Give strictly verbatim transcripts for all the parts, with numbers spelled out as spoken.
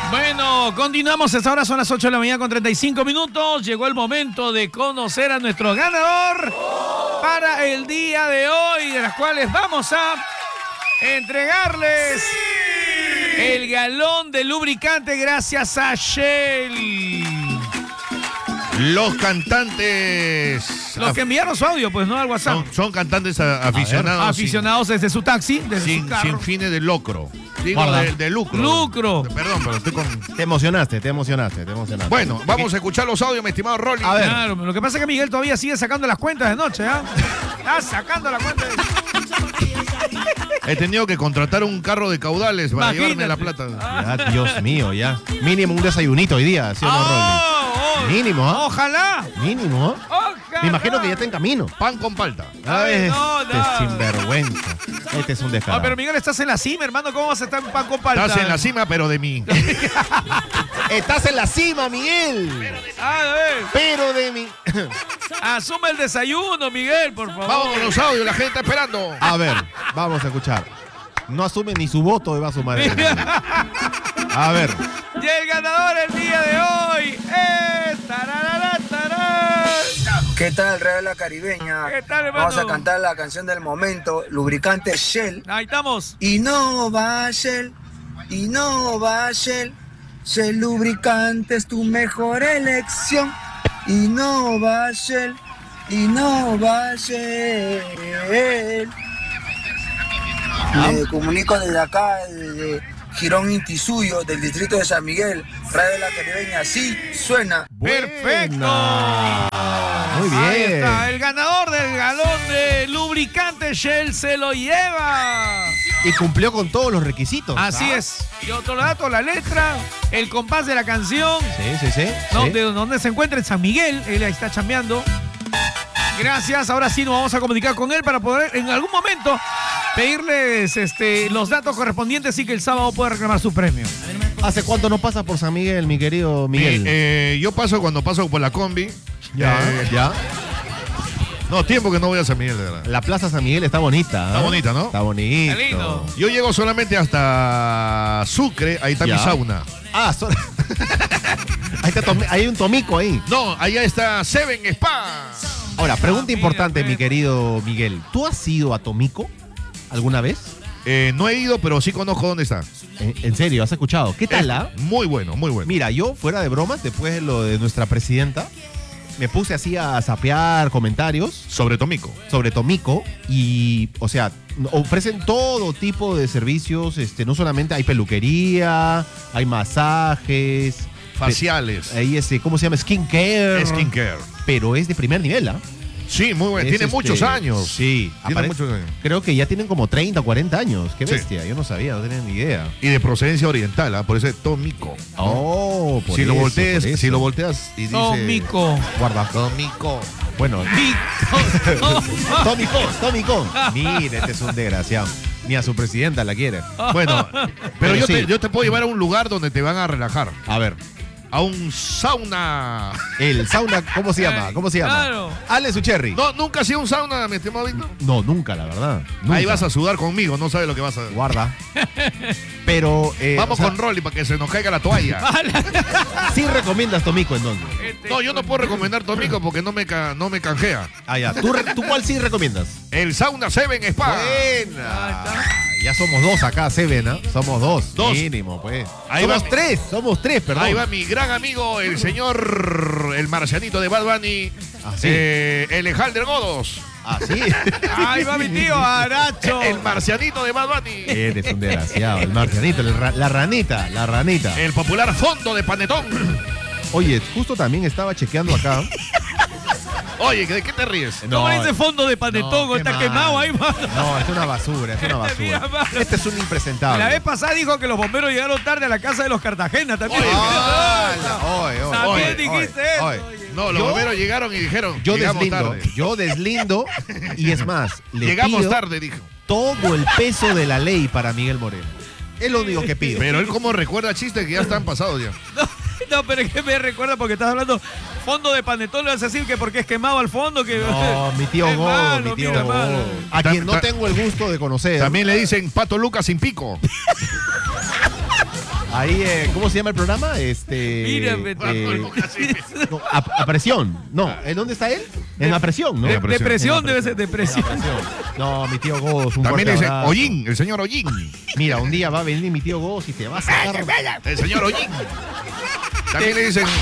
Bueno, continuamos. Esta hora son las ocho de la mañana con treinta y cinco minutos. Llegó el momento de conocer a nuestro ganador para el día de hoy, de las cuales vamos a entregarles ¡sí! El galón de lubricante gracias a Shell. Los cantantes... Los que enviaron su audio, pues, ¿no? Al WhatsApp. Son, son cantantes a, aficionados. Ver, aficionados sin, desde su taxi, desde sin, su carro. sin fines de lucro. Digo, de, de lucro. Lucro. De, perdón, pero estoy con... Te emocionaste, te emocionaste, te emocionaste. Bueno, vamos a escuchar los audios, mi estimado Rolly. A ver. Claro, lo que pasa es que Miguel todavía sigue sacando las cuentas de noche, ¿ah? ¿eh? Está sacando las cuentas de... He tenido que contratar un carro de caudales para Imagínate. llevarme la plata. Ya, Dios mío, ya. Mínimo un desayunito hoy día, ¿sí o no, oh, Rolly? oh, Mínimo, ¿eh? Ojalá. Mínimo, ¿eh? Ojalá. Me imagino que ya está en camino. Pan con palta. Ay, no, este no. es sinvergüenza. Este es un descarado. Ah, pero Miguel, estás en la cima, hermano. ¿Cómo vas a estar en pan con palta? Estás en la cima, pero de mí. Estás en la cima, Miguel. Ah, a ver. Pero de mí. Asume el desayuno, Miguel, por favor. Vamos con los audios, la gente está esperando. A ver, vamos a escuchar. No asume ni su voto y va a sumar. A ver. Y el ganador el día de hoy es... tararara, tarara. ¿Qué tal, Real La Caribeña? ¿Qué tal, hermano? Vamos a cantar la canción del momento, lubricante Shell. Ahí estamos. Innova Shell, Innova Shell. Shell lubricante es tu mejor elección. Innova Shell, Innova Shell. Me comunico desde acá, desde Girón Intisuyo, del distrito de San Miguel. Radio La Caribeña, sí, suena. Perfecto. Muy bien. Ahí está, el ganador del galón de lubricante Shell se lo lleva. Y cumplió con todos los requisitos. Así ¿ah? es. Y otro dato, la letra, el compás de la canción. Sí, sí, sí. No, sí. de donde se encuentra en San Miguel, él ahí está chambeando. Gracias, ahora sí nos vamos a comunicar con él para poder en algún momento pedirles este, los datos correspondientes y que el sábado pueda reclamar su premio. ¿Hace cuánto no pasas por San Miguel, mi querido Miguel? Eh, eh, yo paso cuando paso por la combi. Ya, Eh, ya. No, tiempo que no voy a San Miguel, de verdad. La Plaza San Miguel está bonita. Está ¿eh? bonita, ¿no? Está bonito. Está lindo. Yo llego solamente hasta Sucre, ahí está Ya. mi sauna. Ah, so... ahí está Tomi- hay un tomico ahí. No, allá está Seven Spa. Ahora, pregunta Ah, importante, mira, mi pues. querido Miguel. ¿Tú has ido a Tomico alguna vez? Eh, no he ido, pero sí conozco dónde está. ¿En, en serio? ¿Has escuchado? ¿Qué tal, ah? Muy bueno, muy bueno. Mira, yo, fuera de bromas, después de lo de nuestra presidenta, me puse así a sapear comentarios Sobre Tomico. sobre Tomico y, o sea, ofrecen todo tipo de servicios, este, no solamente hay peluquería, hay masajes, Faciales. ahí este, ¿cómo se llama? Skincare. Skincare. Pero es de primer nivel, ¿ah? Sí, muy bueno. Es, Tiene este, muchos años. Sí, Tiene apare- muchos años. Creo que ya tienen como treinta o cuarenta años. Qué Sí. bestia, yo no sabía, no tenía ni idea. Y de procedencia oriental, ¿ah? Por eso es Tomico. Oh, por si, lo eso, volteas, por eso. si lo volteas y dice... Tomico. Guarda. Tomico. Bueno, Tomico. Tomico, Tomico. Mire, este es un desgraciado. Ni a su presidenta la quiere. Bueno, pero yo, sí. te, yo te puedo llevar a un lugar donde te van a relajar. A ver, A un sauna. el sauna, ¿cómo se llama? ¿Cómo se llama? Claro. Ale Sucherry. No, nunca has ido a un sauna, mi estimado Víctor. No, nunca, la verdad. Nunca. Ahí vas a sudar conmigo, no sabes lo que vas a... Guarda. Pero. eh, Vamos o sea, con Rolly para que se nos caiga la toalla. Sí recomiendas Tomico entonces. No, yo no puedo recomendar Tomico porque no me, ca- no me canjea. Ah, ya. ¿Tú, re- ¿Tú cuál sí recomiendas? El Sauna Seven Spa. Buena. Ya somos dos acá, Seven, ¿ah? Somos dos. Dos. Mínimo, pues. Ahí somos va. tres, somos tres, perdón. Ahí va mi gran amigo, el señor, el marcianito de Bad Bunny, Ah, sí. eh, el Ejalder Godos. Ah, sí. Ahí va mi tío Aracho. El marcianito de Bad Bunny. Eres un desgraciado. El marcianito, el ra- la ranita, la ranita. El popular fondo de Panetón. Oye, justo también estaba chequeando acá. Oye, ¿de qué te ríes? ¿Cómo le dice fondo de panetón? No, qué Está mal. quemado ahí, mano. No, es una basura, es una Mira, basura. mano. Este es un impresentable. La vez pasada dijo que los bomberos llegaron tarde a la casa de los Cartagena también. Oye, ¡Hala! Oye, oye, También oye, dijiste oye, eso. oye. oye. No, los Yo- bomberos llegaron y dijeron, Yo llegamos deslindo, tarde. yo deslindo y es más, le Llegamos pido tarde, dijo. todo el peso de la ley para Miguel Moreno. Es lo único que pido. Pero él como recuerda chistes que ya están pasados ya. No, no, pero es que me recuerda porque estás hablando fondo de panetón, le vas a decir que porque es quemado al fondo. Que... No, mi tío Godo, Hermano, mi tío mira, Godo. mano. A Ta- quien no ta- tengo el gusto de conocer. También le dicen Pato Lucas sin pico. Ahí, eh, ¿cómo se llama el programa? Este. Mírame, eh, no, a, a presión. No, ¿en dónde está él? En la presión, ¿no? De- En la presión. depresión En la debe ser depresión. En la presión. No, mi tío Godos, un También fuerte dice abrazo. Hollín, el señor Hollín. Mira, un día va a venir mi tío Godos y te va a sacar. El señor Hollín. También le dicen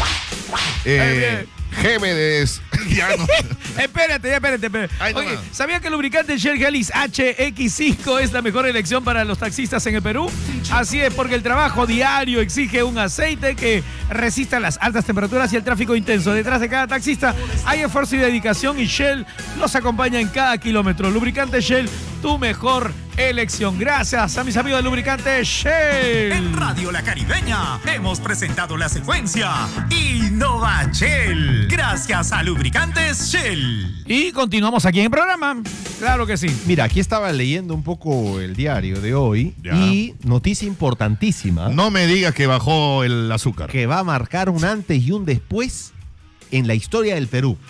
eh, Gémedes. Ya no. Espérate, ya, espérate, espérate. Ay, no Oye, más. ¿sabía que el lubricante Shell Helix H X cinco es la mejor elección para los taxistas en el Perú? Así es, porque el trabajo diario exige un aceite que resista las altas temperaturas y el tráfico intenso. Detrás de cada taxista hay esfuerzo y dedicación y Shell los acompaña en cada kilómetro. Lubricante Shell, tu mejor elección. Gracias a mis amigos del lubricante Shell. En Radio La Caribeña hemos presentado la secuencia Innova Shell. Gracias a Lubricantes Shell. Y continuamos aquí en el programa. Claro que sí. Mira, aquí estaba leyendo un poco el diario de hoy Ya. y noticia importantísima No me digas que bajó el azúcar. que va a marcar un antes y un después en la historia del Perú.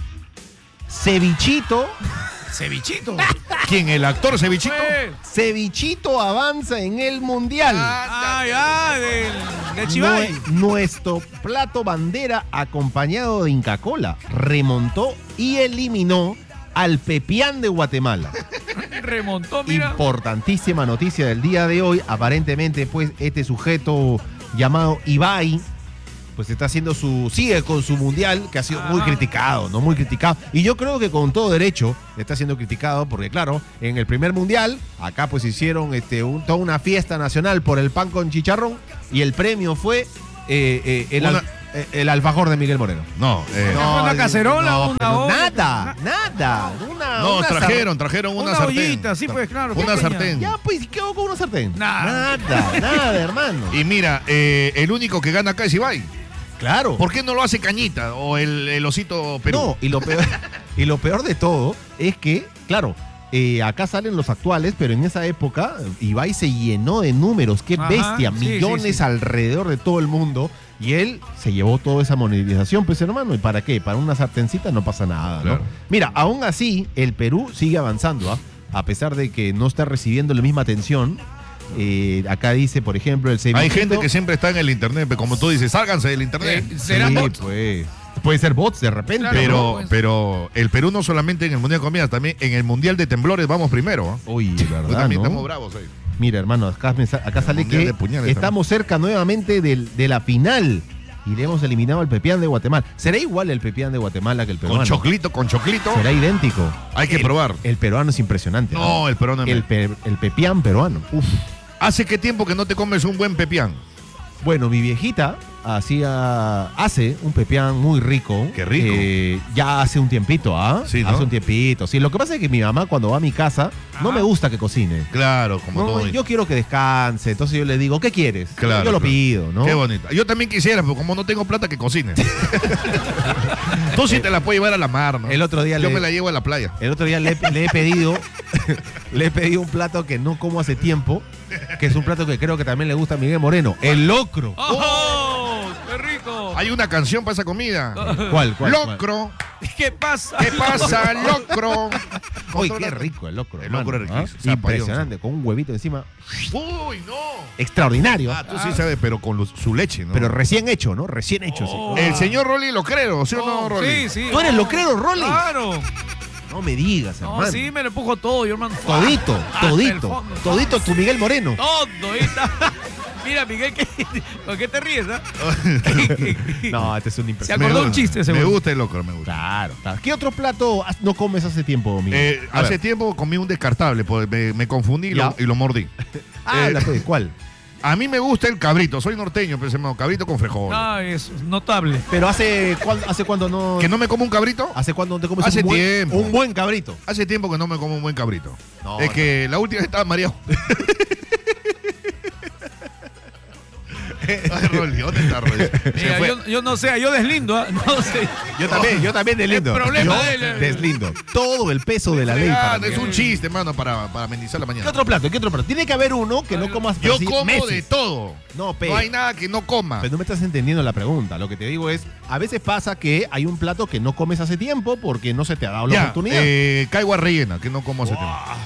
Cevichito, Cevichito. ¿Quién? ¿El actor Cevichito? Eh. Cevichito avanza en el mundial. Ay, ay, del, de Chivay. Nue- nuestro plato bandera acompañado de Inca Kola remontó y eliminó al Pepián de Guatemala. Remontó, mira. Importantísima noticia del día de hoy. Aparentemente, pues, este sujeto llamado Ibai, pues está haciendo su, sigue con su mundial, que ha sido muy Ah. criticado, ¿no? Muy criticado. Y yo creo que con todo derecho está siendo criticado, porque claro, en el primer mundial, acá pues hicieron este, un- toda una fiesta nacional por el pan con chicharrón, y el premio fue eh, eh, el, al- Una- eh, el alfajor de Miguel Moreno. No, eh, No, fue una cacerola, una pero olla. nada, nada. Una, no, una trajeron, trajeron una, Una sartén. ollita, sí, pues, claro, Una pequeña. sartén. Ya, pues, ¿qué hago con una sartén? Nada. Nada, nada, hermano. Y mira, eh, el único que gana acá es Ibai. Claro. ¿Por qué no lo hace Cañita o el, el osito Perú? No, y lo peor, y lo peor de todo es que, claro, eh, acá salen los actuales, pero en esa época Ibai se llenó de números, qué Ajá, bestia, sí, millones sí, sí. alrededor de todo el mundo. Y él se llevó toda esa monetización, pues hermano, ¿y para qué? Para una sartencita no pasa nada, ¿no? Claro. Mira, aún así, el Perú sigue avanzando, ¿ah? A pesar de que no está recibiendo la misma atención. Eh, acá dice, por ejemplo, el cevichito. Hay gente que siempre está en el internet, pero como tú dices, sálganse del internet. Eh, ¿Serán Sí, bots? pues. Puede ser bots de repente. Claro, pero, no, pues. pero el Perú no solamente en el Mundial de Comidas, también en el Mundial de Temblores vamos primero. ¿ah? Uy, Hoy ¿verdad? también ¿no? estamos bravos ahí. Mira, hermano, acá, me sa- acá El sale Mundial que de puñales estamos cerca nuevamente del- de la final y le hemos eliminado al Pepián de Guatemala. ¿Será igual el Pepián de Guatemala que el peruano? Con choclito, con choclito. ¿Será idéntico? Hay que El- probar. El peruano es impresionante. No, el peruano es El, me- pe- el Pepián peruano. Uf. ¿Hace qué tiempo que no te comes un buen pepián? Bueno, mi viejita hacía, hace un pepián muy rico. Qué rico. eh, ya hace un tiempito, ¿ah? Sí, ¿no? Hace un tiempito. Sí, lo que pasa es que mi mamá cuando va a mi casa no Ajá. me gusta que cocine. Claro, como No, todo. yo quiero que descanse, entonces yo le digo, ¿qué quieres? Claro, yo lo claro. pido, ¿no? Qué bonito. Yo también quisiera, pero como no tengo plata, que cocine. Tú sí te la puedes llevar a la mar, ¿no? El otro día Yo le- me la llevo a la playa. El otro día le, le he pedido le he pedido un plato que no como hace tiempo, que es un plato que creo que también le gusta a Miguel Moreno, el locro. ¡Oh! ¡Qué rico! Hay una canción para esa comida. ¿Cuál, cuál? Locro. ¿Qué pasa? ¿Qué pasa, locro? Uy, qué rico el locro. El hermano, locro es ¿ah? riquísimo. Impresionante, con un huevito encima. Uy, no. Extraordinario. Ah, tú sí sabes, pero con lo- su leche, ¿no? Pero recién hecho, ¿no? Recién hecho. sí. Oh. El señor Rolly lo creo, ¿sí o no, Oh, Rolly? sí, sí. ¿Tú eres locrero, Rolly? Claro. No me digas, No, hermano. sí, me lo empujo todo, yo, hermano. Todito, Hasta el todito. fondo. Todito tu Miguel Moreno. Todo, ahí está. Mira, Miguel, ¿qué- ¿con qué te ríes? ah? No, este es un Se impresionante. acordó Me un gusta, chiste, Me seguro. gusta el locro, me gusta. Claro, claro. ¿Qué otro plato has- no comes hace tiempo, Miguel? Eh, A hace ver. tiempo comí un descartable, pues me, me confundí y lo, Ya. y lo mordí. Ah, eh, la pues, ¿cuál? A mí me gusta el cabrito, soy norteño, pero se me cabrito con frijol. Ah, es notable. Pero hace cuándo, hace cuándo no. ¿Que no me como un cabrito? ¿Hace cuándo no te comes Hace un buen, tiempo. un buen cabrito? Hace tiempo que no me como un buen cabrito. No, es no. que la última vez estaba mareado. Ay, Rolly, ¿dónde está Rolly? Se Mira, fue. yo, yo no sé, yo deslindo, ¿ah? No sé. Yo también, yo también deslindo. El problema Yo de él, eh. deslindo. Todo el peso de la ley. Ah, para es mí. un chiste, hermano, para, para amenizar la ¿Qué mañana. otro plato? ¿Qué otro plato? Tiene que haber uno que no comas Yo así como meses. de todo. No, pe. No hay nada que no coma. Pero no me estás entendiendo la pregunta. Lo que te digo es, a veces pasa que hay un plato que no comes hace tiempo porque no se te ha dado la Ya, oportunidad. eh, caigua rellena, que no como hace tiempo.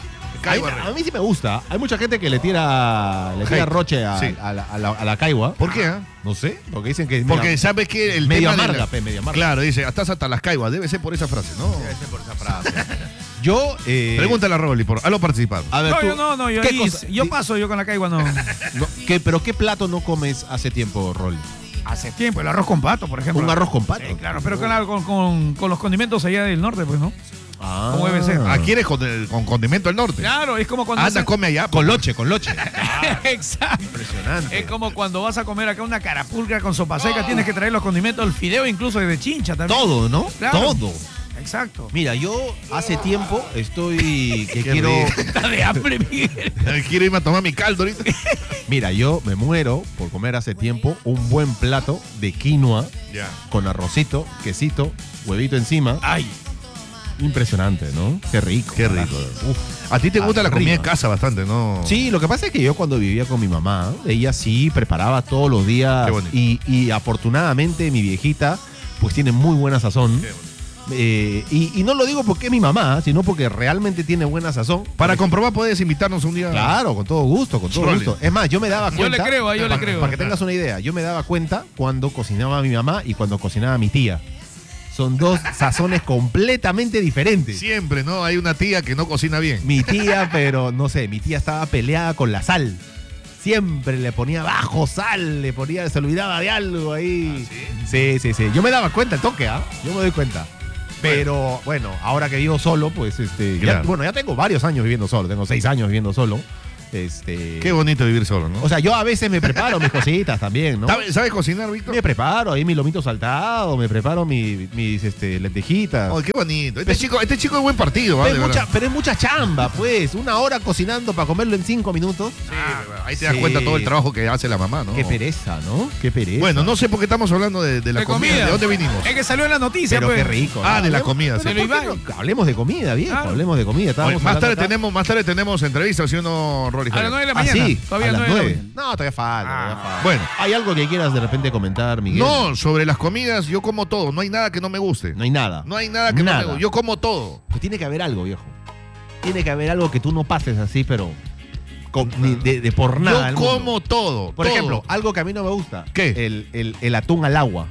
A mí, a mí sí me gusta. Hay mucha gente que le tira, le tira Hate. roche a, Sí. a la, a la- a la caigua. ¿Por qué? ah? No sé, porque dicen que es Porque media- sabes que el medio tema de amarga, la- pe, medio amarga. Claro, dice, estás hasta las caiguas. Debe ser por esa frase, ¿no? Debe ser por esa frase. Yo, eh, Pregúntale a Rolly, por, hazlo participar. a ver, No, tú, yo no, no, yo, ¿qué ahí- cosa- yo di- paso, yo con la caigua no. no, ¿qué- pero ¿qué plato no comes hace tiempo, Rolly? Hace tiempo, el arroz con pato, por ejemplo. Un arroz con pato. Sí, claro, pero con, con, con, con los condimentos allá del norte, pues, ¿no? Ah. Como debe ser. Aquí eres con, el- con condimento del norte. Claro, es como cuando... Anda, hacen- come allá. Con loche, con loche. Exacto. Impresionante. Es como cuando vas a comer acá una carapulcra con sopa seca, tienes que traer los condimentos, el fideo incluso de chincha también. Todo, ¿no? Claro. Todo. Exacto. Mira, yo hace tiempo estoy que Qué quiero. rico. Está de hambre, Miguel. Quiero irme a tomar mi caldo ahorita. Mira, yo me muero por comer hace tiempo un buen plato de quinoa Ya. con arrocito, quesito, huevito encima. Ay, Impresionante, ¿no? Qué rico. Qué carajo. rico. Uf. A ti te gusta la comida en Arriba. casa bastante, ¿no? Sí, lo que pasa es que yo cuando vivía con mi mamá, ella sí preparaba todos los días Qué bonito. y, y afortunadamente mi viejita pues tiene muy buena sazón. Qué bonito. Eh, y, y no lo digo porque es mi mamá, sino porque realmente tiene buena sazón. Para comprobar puedes invitarnos un día. Claro, con todo gusto, con todo Rolly. gusto. Es más, yo me daba Yo cuenta. le creo, ah, yo le para, creo. Para que tengas una idea, yo me daba cuenta cuando cocinaba mi mamá y cuando cocinaba mi tía. Son dos sazones completamente diferentes. Siempre, ¿no? Hay una tía que no cocina bien. Mi tía, pero no sé, mi tía estaba peleada con la sal. Siempre le ponía bajo sal, le ponía, se olvidaba de algo ahí. sí? sí, sí, Yo me daba cuenta el toque, ¿ah? Yo me doy cuenta. Pero bueno, ahora que vivo solo, pues este. ya- Claro. bueno, ya tengo varios años viviendo solo, tengo seis años viviendo solo. Este. Qué bonito vivir solo, ¿no? O sea, yo a veces me preparo mis cositas también, ¿no? ¿Sabes, sabes cocinar, Víctor? Me preparo ahí mi lomito saltado, me preparo mi- mis este, lentejitas. Ay, qué bonito. Este chico, este chico es buen partido, ¿ah? Pero De es, mucha, verdad. pero es mucha chamba, pues. Una hora cocinando para comerlo en cinco minutos. Sí, ahí te das sí. cuenta todo el trabajo que hace la mamá, ¿no? Qué pereza, ¿no? Qué pereza. Bueno, no sé por qué estamos hablando de, de la de comida. comida. ¿De dónde vinimos? Es que salió en la noticia, Pero pues. qué rico. Ah, ¿no? de la Hablemos- comida, sí. pero Del ¿por qué Ibai. no? Hablemos de comida, viejo. Claro. Hablemos de comida. Oye, Estábamos más tarde hablando acá. tenemos, más tarde tenemos entrevista, ¿sí o no, Rolly? A las nueve de la Ah, mañana. sí, Todavía a las nueve de la nueve. mañana. No, todavía falta, Ah, todavía falta. bueno. ¿Hay algo que quieras de repente comentar, Miguel? No, sobre las comidas, yo como todo. No hay nada que no me guste. No hay nada. No hay nada que Nada. no me guste. Yo como todo. Pues tiene que haber algo, viejo. Tiene que haber algo que tú no pases así, pero con- ni de, de por nada. Yo del mundo. como todo. Por todo. ejemplo, algo que a mí no me gusta. ¿Qué? El, el- el atún al agua.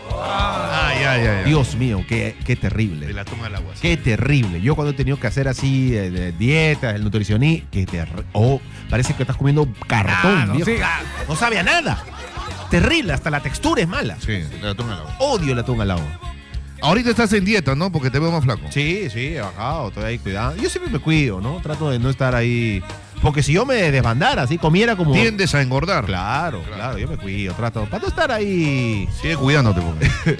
Ah, ya, ya, ya. Dios mío, qué, qué terrible. De la toma al agua. sí. Qué terrible. Yo cuando he tenido que hacer así eh, de dietas, el nutricionista, qué terrible. Oh, parece que estás comiendo cartón, Ah, no, viejo. sí, ah. No sabe a nada. Terrible, hasta la textura es mala. Sí, de la toma al agua. Odio el atún al agua. Ahorita estás en dieta, ¿no? Porque te veo más flaco. Sí, sí, he bajado, estoy ahí cuidado. Yo siempre me cuido, ¿no? Trato de no estar ahí. Porque si yo me desbandara, así comiera como. Tiendes a engordar. Claro, claro, yo me cuido, trato. Para no estar ahí. Sigue cuidándote, porque.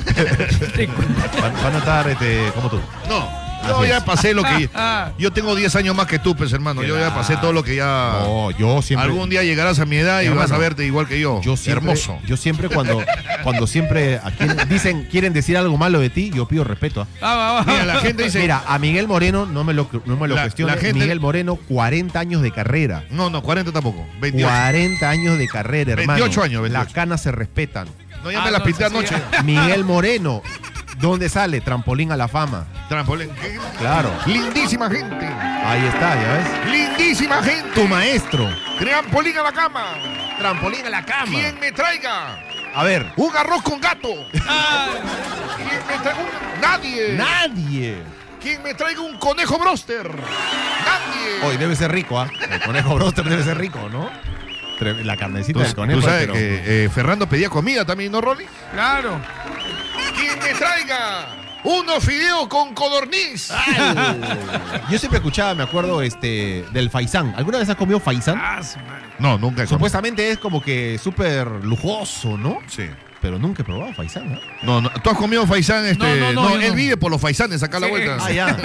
Para, para no estar este, como tú. No. Yo Así ya es. pasé lo que. Ah. Yo tengo diez años más que tú, pues, hermano. Yo ya pasé todo lo que ya. No, yo siempre. Algún día llegarás a mi edad y Hermano, vas a verte igual que yo. Yo siempre, Hermoso. Yo siempre cuando, cuando siempre a quien dicen, quieren decir algo malo de ti, yo pido respeto. ¿ah? Ah, va, va. Mira, la gente dice. Mira, a Miguel Moreno no me lo, no me lo La- cuestione. la gente- Miguel Moreno, cuarenta años de carrera. No, no, cuarenta tampoco. veintiocho. cuarenta años de carrera, hermano. veintiocho años, veintiocho. Las canas se respetan. No, ya Ah, me las no, pinté sí, anoche. sí. Miguel Moreno, ¿dónde sale? Trampolín a la fama. Trampolín. ¿Qué? Claro. Lindísima gente. Ahí está, ya ves. Lindísima gente. Tu maestro. Trampolín a la cama. Trampolín a la cama. ¿Quién me traiga A ver. un arroz con gato? Ah, ¿Quién me traiga un... Nadie. Nadie. ¿Quién me traiga un conejo broster? Nadie. Hoy debe ser rico, ¿ah? El conejo broster debe ser rico, ¿no? Tre- La carnecita Tú, del conejo. tú sabes pero- que eh, Fernando pedía comida también, ¿no, Rolly? claro. ¿Quién me traiga unos fideos con codorniz? Yo siempre escuchaba, me acuerdo, este, del faisán. ¿Alguna vez has comido faisán? Ah, su madre. No, nunca he comido. Supuestamente es como que súper lujoso, ¿no? Sí. Pero nunca he probado faisán, ¿no? No, no, ¿tú has comido faisán? Este... No, no, no, yo él no. vive por los faisanes, acá a la Sí. vuelta. Ah, ya.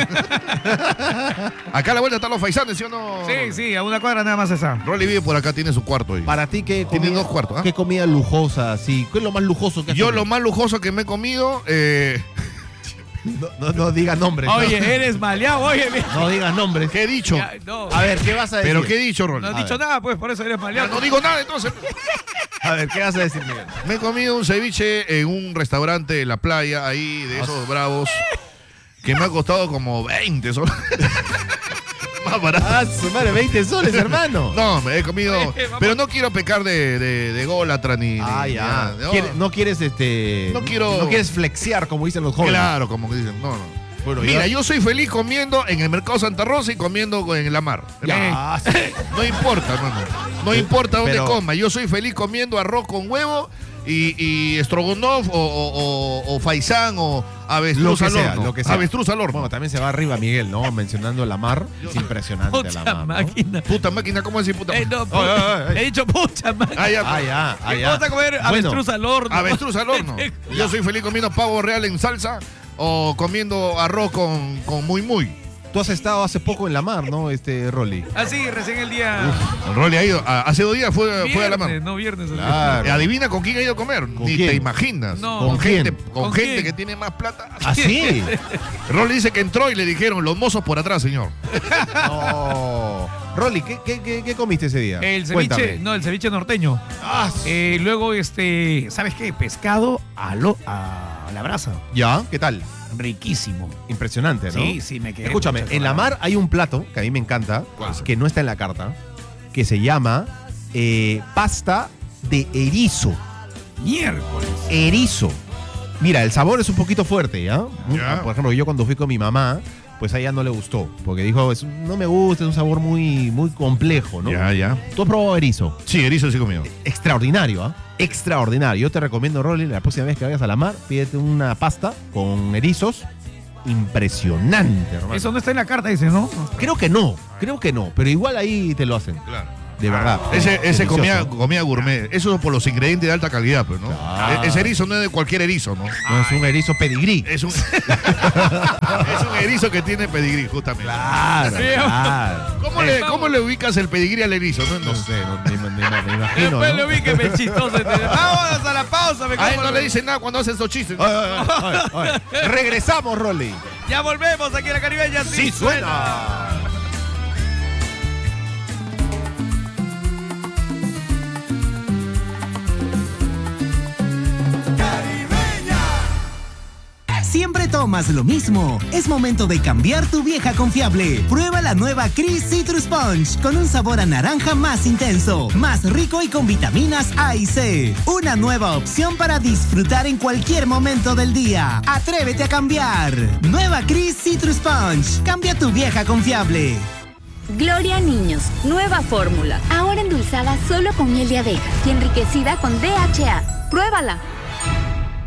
Acá a la vuelta están los faisanes, ¿sí o no? Sí, sí, a una cuadra nada más esa. Rolly vive por acá, tiene su cuarto ahí. Para ti, ¿qué Tiene comida, dos cuartos, ¿ah? ¿qué comida lujosa? Sí, ¿qué es lo más lujoso que has Yo comido? lo más lujoso que me he comido, eh, No, no, no digas nombres. ¿no? Oye, eres maleado, oye. mi- No digas nombres. ¿qué he dicho? Ya, no, A ver, ¿qué vas a decir? ¿Pero qué he dicho, Rolly? no has a dicho ver. nada, pues, por eso eres Ya maleado. no digo nada, entonces. A ver, ¿qué vas a decir, Miguel? Me he comido un ceviche en un restaurante en la playa, ahí, de esos bravos, que me ha costado como veinte soles. Más barato. Ah, su madre, veinte soles, hermano. No, me he comido. Oye, vamos. Pero no quiero pecar de, de, de gólatra ni. Ah, ni ya. nada. No. Quiere- No quieres, este. No quiero- No quieres flexear, como dicen los jóvenes. Claro, como que dicen. No, no. Bueno, Mira, yo- yo soy feliz comiendo en el mercado Santa Rosa y comiendo en la mar. Ya, sí. No importa, hermano. No importa dónde Pero- coma. Yo soy feliz comiendo arroz con huevo y, y estrogonoff o, o, o, o faisán o Lo avestruz que al sea, horno. lo que sea. Avestruz al horno. Bueno, también se va arriba Miguel, ¿no? Mencionando la mar. Es impresionante Puta la mar, ¿no? máquina. Puta máquina, ¿cómo decir puta Eh, máquina? no, Ay, puta. ay, ay. He dicho pucha máquina. Ah, ya, Ah, ya, ah, ¿Qué ya. vas a comer? Bueno, Avestruz al horno. Avestruz al horno. Yo soy feliz comiendo pavo real en salsa o comiendo arroz con, con muy muy. tú has estado hace poco en la mar, ¿no, este Rolly? Así, recién el día. El Rolly ha ido. a- hace dos días fue, viernes, fue a la mar. no viernes. Claro. Eh, Adivina con quién ha ido a comer. Ni quién? te imaginas. No. Con, ¿Con gente, quién? con ¿Con gente quién? que tiene más plata. ¿Ah, sí? Rolly dice que entró y le dijeron los mozos por atrás, señor. No. Rolly, ¿qué, qué, qué, qué comiste ese día? El ceviche, Cuéntame. no, el ceviche norteño. Ah, Eh, luego, este, ¿sabes qué? Pescado a, lo, a la brasa. ¿Ya? ¿Qué tal? Riquísimo. Impresionante, ¿no? Sí, sí, me quedé. Escúchame, mucho en la con mar hay un plato que a mí me encanta, ¿Cuál es? que no está en la carta, que se llama eh, pasta de erizo. Miércoles. Erizo. Mira, el sabor es un poquito fuerte, ¿ya? Ya. Por ejemplo, yo cuando fui con mi mamá, pues a ella no le gustó, porque dijo, "Es- no me gusta, es un sabor muy, muy complejo, ¿no? Ya, ya. ¿Tú has probado erizo? Sí, erizo sí comido. Extraordinario, ¿ah? Extraordinario. Yo te recomiendo, Rolly, la próxima vez que vayas a la mar, pídete una pasta con erizos. Impresionante, hermano. Eso no está en la carta, dice, ¿no? Creo que no, creo que no, pero igual ahí te lo hacen, Claro. de verdad. Ese, ese Delicioso. comida, comida gourmet. Eso es por los ingredientes de alta calidad, pues, ¿no? Claro. E- Ese erizo no es de cualquier erizo, ¿no? No es un erizo pedigrí. Es un, es un erizo que tiene pedigrí, justamente. Claro, Sí. claro. ¿Cómo, le, ¿Cómo le ubicas el pedigrí al erizo? No, No sé, no, me, me- me- me imagino, Después ¿no? lo vi que me chistoso. Vamos a la pausa. Me A él como no lo- le dicen nada cuando hace esos chistes. ¿no? Ay, ay, ay, ay, ay. Regresamos, Rolly. Ya volvemos aquí en la Caribeña. Sí suena. Siempre tomas lo mismo. Es momento de cambiar tu vieja confiable. Prueba la nueva Cris Citrus Punch con un sabor a naranja más intenso, más rico y con vitaminas A y C. Una nueva opción para disfrutar en cualquier momento del día. Atrévete a cambiar. Nueva Cris Citrus Punch. Cambia tu vieja confiable. Gloria Niños, nueva fórmula. Ahora endulzada solo con miel de abeja y enriquecida con D H A. Pruébala.